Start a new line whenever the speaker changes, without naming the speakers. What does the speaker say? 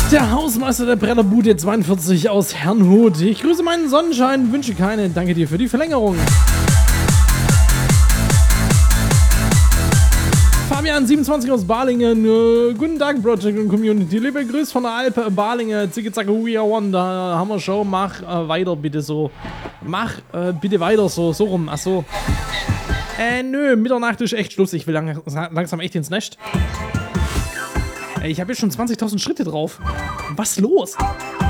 Der Hausmeister der Brennerbude 42 aus Herrnhut. Ich grüße meinen Sonnenschein, wünsche keine. Danke dir für die Verlängerung. Fabian 27 aus Balingen. Guten Tag, Project und Community. Liebe Grüße von der Alpe Balingen. Zicke zacke, we are one. Da haben wir schon. Mach weiter bitte so. Mach bitte weiter so. So rum. Achso. Nö, Mitternacht ist echt Schluss. Ich will langsam echt ins Nest. Ey, ich habe jetzt schon 20.000 Schritte drauf. Was los?